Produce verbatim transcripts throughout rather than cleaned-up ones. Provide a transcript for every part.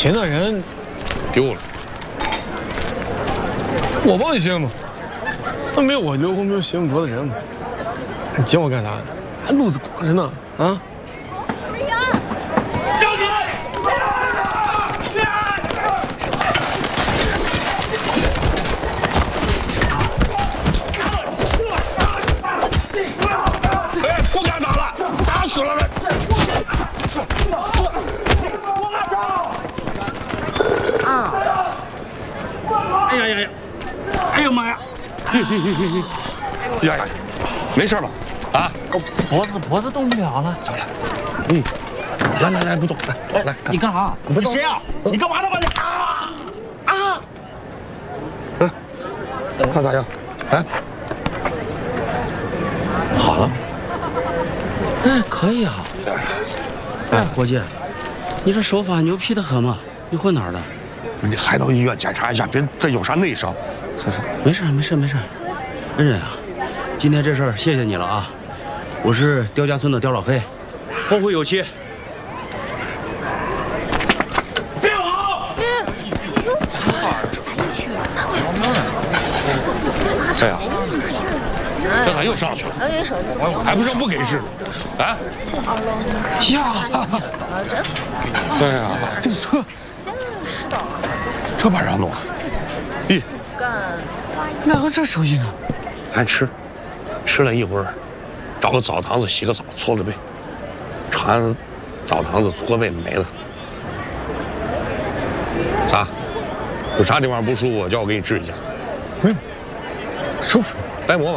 写那人丢了，我帮你写吗？那没有我刘洪，没有写文博的人吗？还接我干啥？还路子广着呢啊！ 死了嘞！啊！哎呀呀呀！哎呀妈呀！ 呀呀，没事吧？啊， 脖子脖子动不了了。 走了。嗯，来来来，不动，来来， 你干啥？你谁呀？你干嘛呢？你啊啊！ 来，看咋样？来， 好了。 哎，可以啊！哎，伙计，你这手法牛批的很嘛！你混哪儿的？ 你还到医院检查一下，别再有啥内伤。 没事，没事，没事。恩人啊，今天这事儿谢谢你了啊！我是刁家村的刁老黑，后会有期。别跑！ 这咋又去了？咋回事？ 哎呀！ 这咋又上去了？还不是不给试？啊！呀！哎呀，这车，这把让弄了。咦， 哪个这手艺呢？ 俺吃，吃了一会儿，找个澡堂子洗个澡，搓了背，查澡堂子搓背没了。咋？有啥地方不舒服，叫我给你治一下。 嗯，舒服， 白馍吧。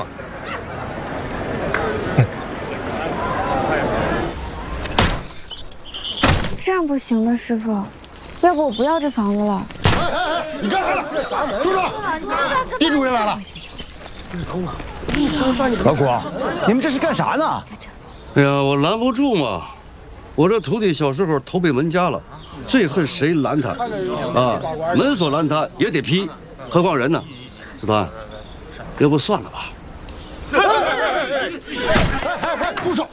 这样不行的，师傅，要不我不要这房子了。 你干啥呢？住手！别主任来了。 老谷，你们这是干啥呢？ 哎呀，我拦不住嘛！我这徒弟小时候投北门家了，最恨谁拦他啊！门锁拦他也得批，何况人呢？子团，要不算了吧？ 住手！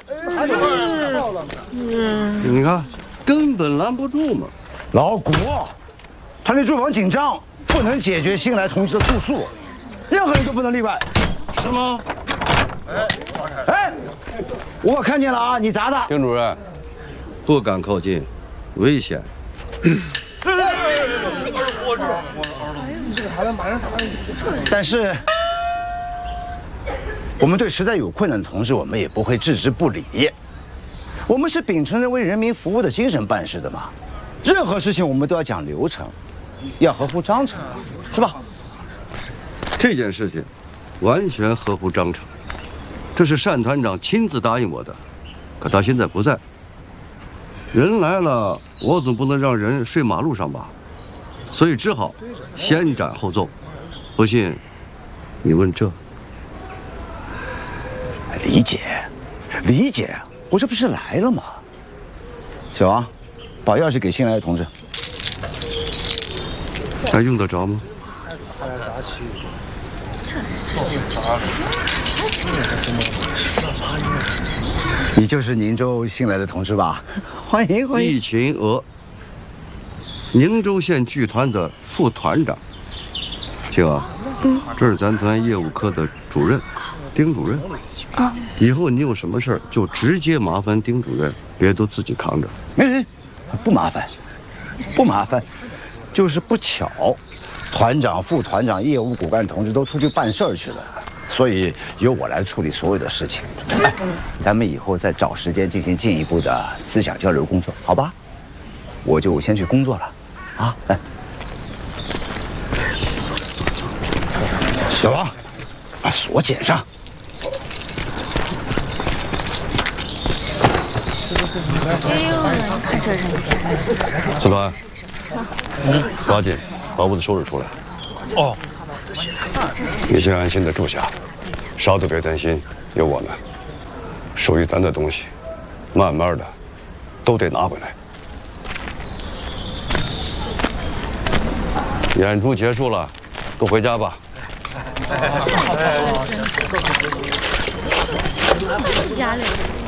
你看。 根本拦不住嘛！ 老谷，团里住房紧张，不能解决新来同志的住宿，任何人都不能例外， 是吗？ 哎，我看见了啊，你砸的。 丁主任，不敢靠近，危险。 但是，我们对实在有困难的同志，我们也不会置之不理。 我们是秉承着为人民服务的精神办事的嘛，任何事情我们都要讲流程，要合乎章程，是吧？ 这件事情完全合乎章程，这是单团长亲自答应我的，可他现在不在。人来了，我总不能让人睡马路上吧，所以只好先斩后奏。不信，你问这。 理解，理解。 我这不是来了吗？小王，把钥匙给新来的同志。 还用得着吗？ 你就是宁州新来的同志吧？欢迎欢迎。 易勤娥，宁州县剧团的副团长。青娥，嗯，这是咱团业务科的主任，丁主任。啊，以后你有什么事儿就直接麻烦丁主任，别都自己扛着。 没没，不麻烦，不麻烦，就是不巧，团长、副团长、业务骨干同志都出去办事儿去了，所以由我来处理所有的事情。哎，咱们以后再找时间进行进一步的思想交流工作，好吧？我就先去工作了，啊，来。小王，把锁剪上。 哎呦，你看这人真是。 子团，嗯，抓紧把屋子收拾出来。 哦， 你先安心的住下，啥都别担心，有我呢。属于咱的东西，慢慢的都得拿回来。演出结束了，都回家吧。 家里。